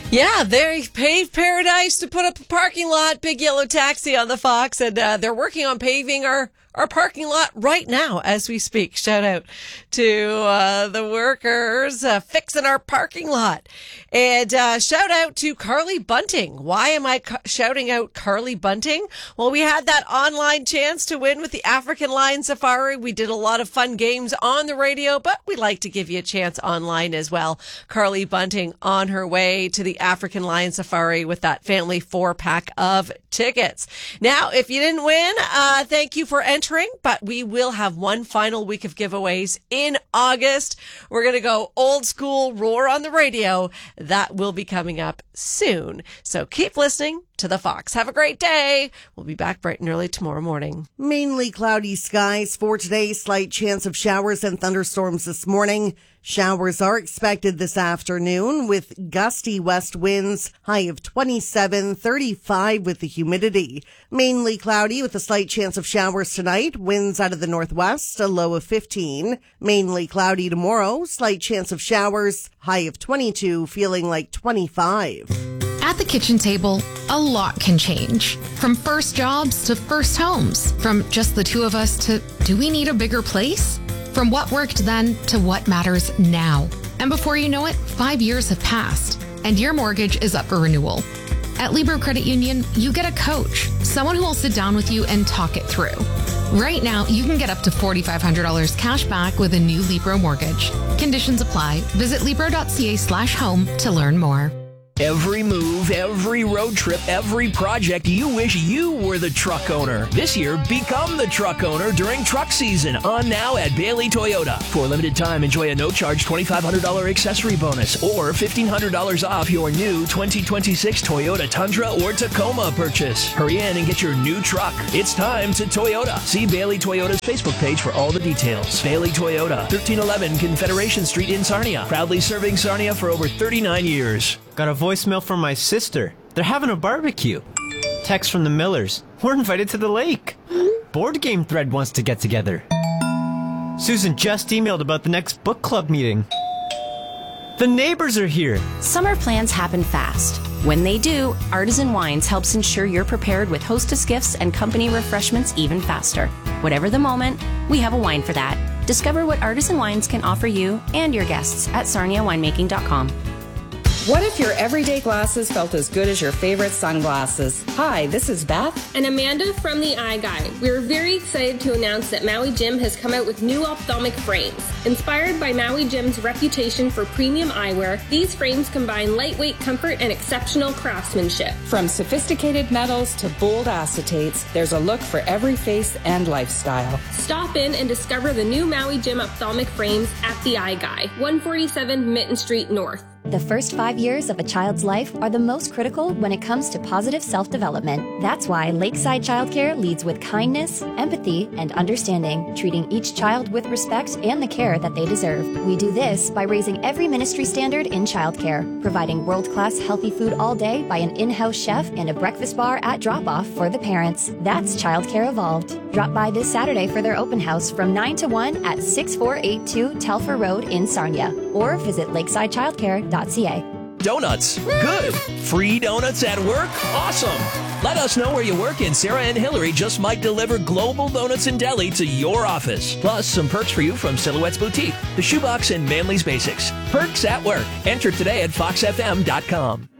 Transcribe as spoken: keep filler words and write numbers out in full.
Yeah, they paved paradise to put up a parking lot, big yellow taxi on the Fox, and uh, they're working on paving our, our parking lot right now as we speak. Shout out to uh, the workers uh, fixing our parking lot. And uh, shout out to Carly Bunting. Why am I ca- shouting out Carly Bunting? Well, we had that online chance to win with the African Lion Safari. We did a lot of fun games on the radio, but we like to give you a chance online as well. Carly Bunting on her way to the African Lion Safari with that family four pack of tickets. Now, if you didn't win, uh, thank you for entering, but we will have one final week of giveaways in August. We're going to go old school roar on the radio. That will be coming up soon. So keep listening to the Fox. Have a great day. We'll be back bright and early tomorrow morning. Mainly cloudy skies for today. Slight chance of showers and thunderstorms this morning. Showers are expected this afternoon with gusty west winds, high of twenty-seven, thirty-five with the humidity. Mainly cloudy with a slight chance of showers tonight. Winds out of the northwest, a low of fifteen. Mainly cloudy tomorrow, slight chance of showers, high of twenty-two, feeling like twenty-five. At the kitchen table, a lot can change. From first jobs to first homes. From just the two of us to, do we need a bigger place? From what worked then to what matters now. And before you know it, five years have passed, and your mortgage is up for renewal. At Libro Credit Union, you get a coach, someone who will sit down with you and talk it through. Right now, you can get up to four thousand five hundred dollars cash back with a new Libro mortgage. Conditions apply. Visit Libro.ca slash home to learn more. Every move, every road trip, every project, you wish you were the truck owner. This year, become the truck owner during truck season on now at Bailey Toyota. For a limited time, enjoy a no-charge two thousand five hundred dollars accessory bonus or fifteen hundred dollars off your new twenty twenty-six Toyota Tundra or Tacoma purchase. Hurry in and get your new truck. It's time to Toyota. See Bailey Toyota's Facebook page for all the details. Bailey Toyota, thirteen eleven Confederation Street in Sarnia. Proudly serving Sarnia for over thirty-nine years. Got a voicemail from my sister. They're having a barbecue. Text from the Millers. We're invited to the lake. Board game thread wants to get together. Susan just emailed about the next book club meeting. The neighbors are here. Summer plans happen fast. When they do, Artisan Wines helps ensure you're prepared with hostess gifts and company refreshments even faster. Whatever the moment, we have a wine for that. Discover what Artisan Wines can offer you and your guests at sarnia winemaking dot com. What if your everyday glasses felt as good as your favorite sunglasses? Hi, this is Beth. And Amanda from the Eye Guy. We are very excited to announce that Maui Jim has come out with new ophthalmic frames. Inspired by Maui Jim's reputation for premium eyewear, these frames combine lightweight comfort and exceptional craftsmanship. From sophisticated metals to bold acetates, there's a look for every face and lifestyle. Stop in and discover the new Maui Jim ophthalmic frames at the Eye Guy, one forty-seven Mitten Street North. The first five years of a child's life are the most critical when it comes to positive self-development. That's why Lakeside Childcare leads with kindness, empathy, and understanding, treating each child with respect and the care that they deserve. We do this by raising every ministry standard in childcare, providing world-class healthy food all day by an in-house chef and a breakfast bar at drop-off for the parents. That's Childcare Evolved. Drop by this Saturday for their open house from nine to one at six four eight two Telfer Road in Sarnia, or visit lakeside childcare dot c a. Donuts. Good. Free donuts at work? Awesome. Let us know where you work and Sarah and Hillary just might deliver Global Donuts and Deli to your office. Plus, some perks for you from Silhouette's Boutique, The Shoebox, and Manly's Basics. Perks at work. Enter today at fox f m dot com.